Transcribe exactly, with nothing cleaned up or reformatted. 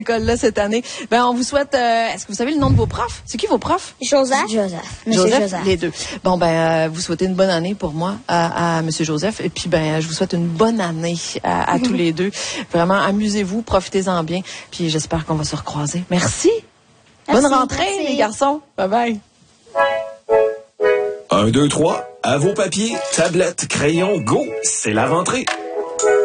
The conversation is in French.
École-là cette année. Ben, on vous souhaite, euh, est-ce que vous savez le nom de vos profs? C'est qui vos profs? Joseph. Joseph. Monsieur Joseph, Joseph. les deux. Bon, ben, euh, vous souhaitez une bonne année pour moi à, à Monsieur Joseph. Et puis, ben, je vous souhaite une bonne année à, à tous les deux. Vraiment, amusez-vous, profitez-en bien. Puis, j'espère qu'on va se recroiser. Merci. Merci, Bonne rentrée, merci. les garçons. Bye bye. Un, deux, trois, à vos papiers, tablettes, crayons, go, c'est la rentrée.